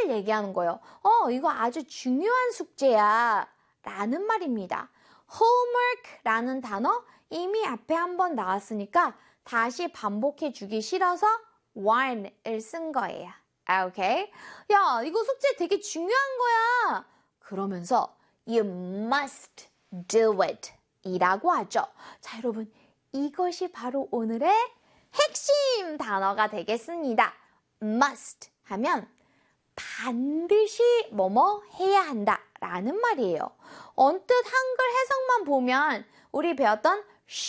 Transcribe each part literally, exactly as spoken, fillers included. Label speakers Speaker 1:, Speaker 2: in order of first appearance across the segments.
Speaker 1: 숙제를 얘기하는 거예요. 어, 이거 아주 중요한 숙제야 라는 말입니다. homework라는 단어 이미 앞에 한번 나왔으니까 다시 반복해 주기 싫어서 one을 쓴 거예요. 오케이? 야, 이거 숙제 되게 중요한 거야. 그러면서 you must do it 이라고 하죠. 자, 여러분, 이것이 바로 오늘의 핵심 단어가 되겠습니다. must 하면 반드시 뭐뭐 해야 한다 라는 말이에요. 언뜻 한글 해석만 보면 우리 배웠던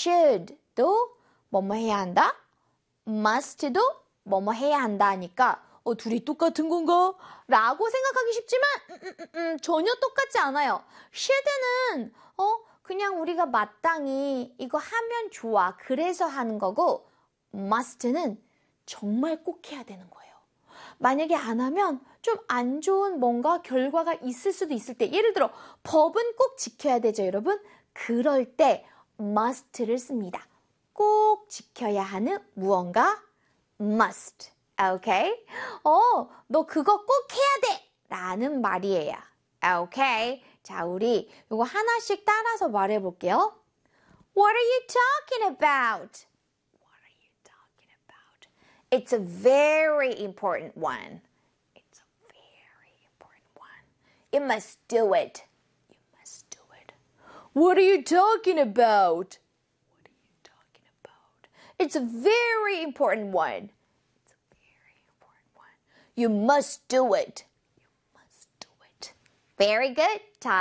Speaker 1: should도 뭐뭐 해야 한다, must도 뭐뭐 해야 한다 하니까 어, 둘이 똑같은 건가? 라고 생각하기 쉽지만 음, 음, 음, 음, 전혀 똑같지 않아요. should는 어, 그냥 우리가 마땅히 이거 하면 좋아 그래서 하는 거고 must는 정말 꼭 해야 되는 거예요. 만약에 안 하면 좀 안 좋은 뭔가 결과가 있을 수도 있을 때 예를 들어 법은 꼭 지켜야 되죠, 여러분? 그럴 때 must를 씁니다. 꼭 지켜야 하는 무언가 must. 오케이? 어, 너 그거 꼭 해야 돼! 라는 말이에요. 오케이? 자, 우리 이거 하나씩 따라서 말해볼게요. What are you talking about? What are you talking about? It's a very important one. It's a very important one. You must do it. You must do it. What are you talking about? What are you talking about? It's a very important one. It's a very important one. You must do it. You must do it. Very good.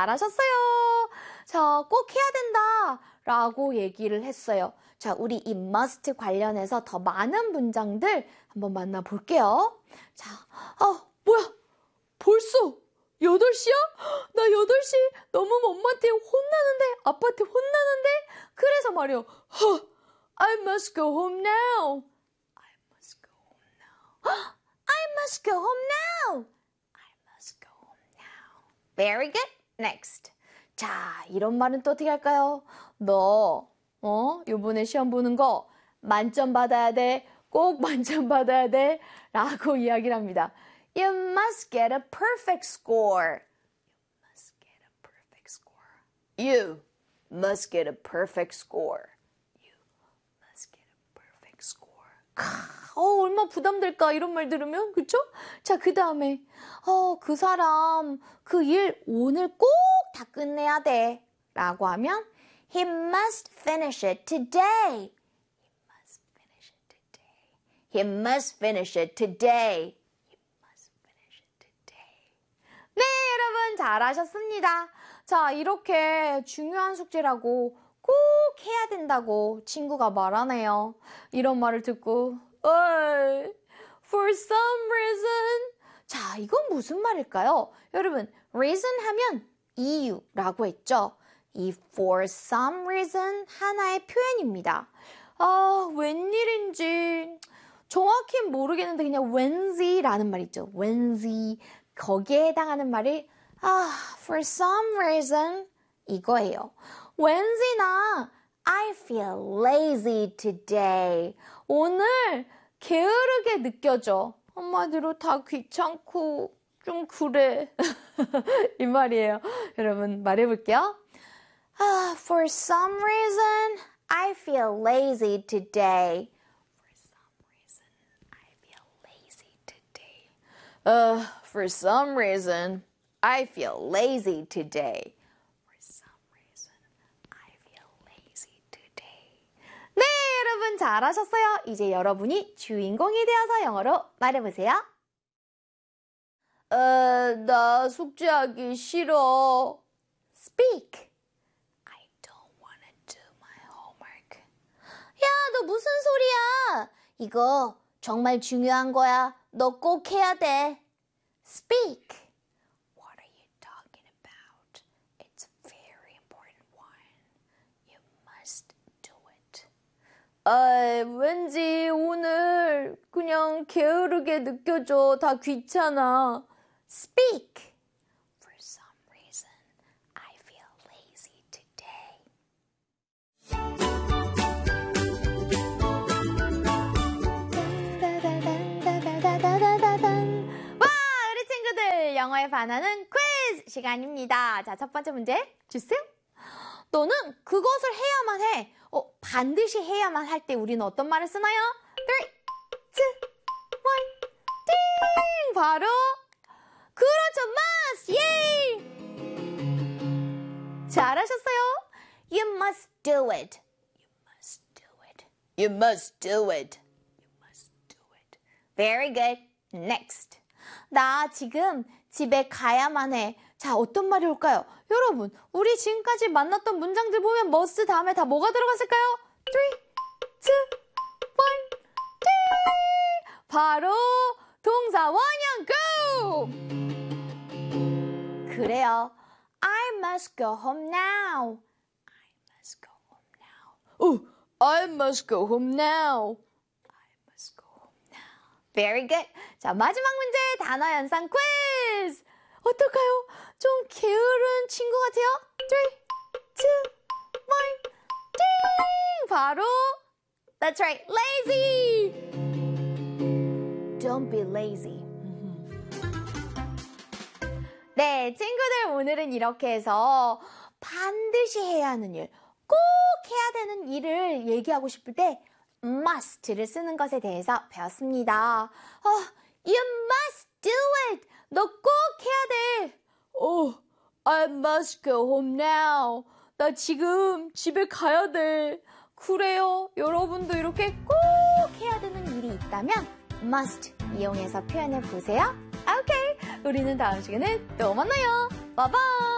Speaker 1: 잘하셨어요. 자, 꼭 해야 된다 라고 얘기를 했어요. 자, 우리 이 must 관련해서 더 많은 문장들 한번 만나볼게요. 자, 아, 뭐야? 벌써 여덟 시야? 나 여덟 시 넘으면 엄마한테 혼나는데, 아빠한테 혼나는데? 그래서 말이요. I must go home now. I must go home now. I must go home now. I must go home now. Very good. Next. 자, 이런 말은 또 어떻게 할까요? 너, 어, 요번에 시험 보는 거 만점 받아야 돼. 꼭 만점 받아야 돼. 라고 이야기를 합니다. You must get a perfect score. You must get a perfect score. You must get a perfect score. You must get a perfect score. 어, 얼마나 부담될까 이런 말 들으면, 그쵸? 자, 그 다음에 어, 그 사람 그 일 오늘 꼭 다 끝내야 돼 라고 하면 He must finish it today. He must finish it today. He must finish it today. He must finish it today. 네, 여러분 잘하셨습니다. 자, 이렇게 중요한 숙제라고 꼭 해야 된다고 친구가 말하네요. 이런 말을 듣고 어이, for some reason. 자, 이건 무슨 말일까요? 여러분, reason 하면 이유라고 했죠. 이 for some reason 하나의 표현입니다. 아, 웬일인지 정확히 모르겠는데 그냥 왠지라는 말 있죠. 왠지 거기에 해당하는 말이 아, for some reason 이거예요. 왠지나 I feel lazy today. 오늘 게으르게 느껴져. 한마디로 다 귀찮고 좀 그래. 이 말이에요. 여러분 말해볼게요. Ah, for some reason, I feel lazy today. For some reason, I feel lazy today. Uh, for some reason, I feel lazy today. For some reason, I feel lazy today. 네, 여러분 잘하셨어요. 이제 여러분이 주인공이 되어서 영어로 말해보세요. 어, 나 숙제하기 싫어. Speak. I don't want to do my homework. 야, 너 무슨 소리야? 이거 정말 중요한 거야. 너 꼭 해야 돼. Speak. What are you talking about? It's a very important one. You must do it. 아, 왠지 오늘 그냥 게으르게 느껴져. 다 귀찮아. Speak. 오늘 영어에 반하는 퀴즈 시간입니다. 자, 첫 번째 문제 주세요. 너는 그것을 해야만 해. 어, 반드시 해야만 할 때 우리는 어떤 말을 쓰나요? three, two, one, 띵! 바로 그렇죠, must! 예이! 잘하셨어요. You must do it. You must do it. You must do it. You must do it. Very good. Next. 나 지금 집에 가야만 해. 자, 어떤 말이 올까요? 여러분, 우리 지금까지 만났던 문장들 보면 must 다음에 다 뭐가 들어갔을까요? three, two, one, 띵! 바로 동사 원형 go! 그래요. I must go home now. I must go home now. Oh, I must go home now. I must go home now. Very good. 자, 마지막 문제 단어 연상 퀴즈. 어떨까요? 좀 게으른 친구 같아요? three, two, one, 띵! 바로 That's right, lazy. Don't be lazy. 네, 친구들 오늘은 이렇게 해서 반드시 해야 하는 일, 꼭 해야 되는 일을 얘기하고 싶을 때 must를 쓰는 것에 대해서 배웠습니다. 어, you must do it. 너 꼭 해야 돼. Oh, I must go home now. 나 지금 집에 가야 돼. 그래요. 여러분도 이렇게 꼭 해야 되는 일이 있다면 must 이용해서 표현해 보세요. 오케이. 우리는 다음 시간에 또 만나요. 바이바이.